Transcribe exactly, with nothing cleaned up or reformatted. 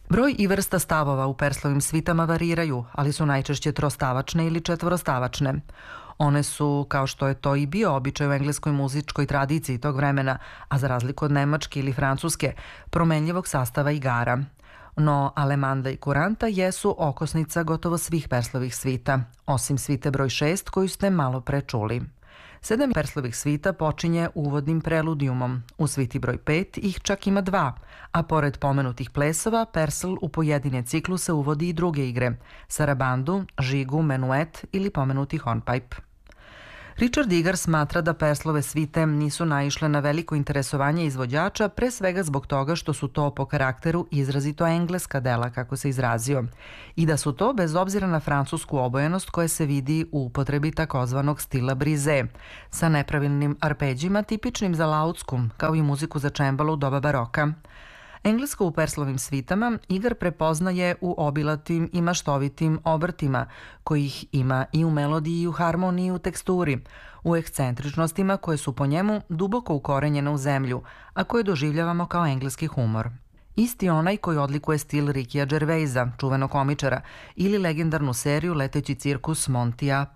Broj i vrsta stavova u Perslovim svitama variraju, ali su najčešće trostavačne ili četvorostavačne. One su, kao što je to i bio običaj u engleskoj muzičkoj tradiciji tog vremena, a za razliku od nemačke ili francuske, promenljivog sastava igara. No Alemanda i Kuranta jesu okosnica gotovo svih Perslovih svita, osim svite broj šest koju ste malo pre čuli. Sedam Perslovih svita počinje uvodnim preludijumom, u sviti broj pet ih čak ima dva, a pored pomenutih plesova, Persl u pojedine cikluse uvodi i druge igre, sarabandu, žigu, menuet ili pomenuti hornpipe. Richard Eagar smatra da Perslove svite nisu naišle na veliko interesovanje izvođača, pre svega zbog toga što su to po karakteru izrazito engleska dela, kako se izrazio, i da su to bez obzira na francusku obojenost koja se vidi u upotrebi takozvanog stila brise, sa nepravilnim arpeđima tipičnim za laudsku, kao i muziku za čembalo u doba baroka. Englesko u Perslovim svitama Eagar prepoznaje u obilatim i maštovitim obrtima, kojih ima i u melodiji i u harmoniji i u teksturi, u ekscentričnostima koje su po njemu duboko ukorenjene u zemlju, a koje doživljavamo kao engleski humor. Isti onaj koji odlikuje stil Rickija Gervaisa, čuvenog komičara, ili legendarnu seriju Leteći cirkus Montija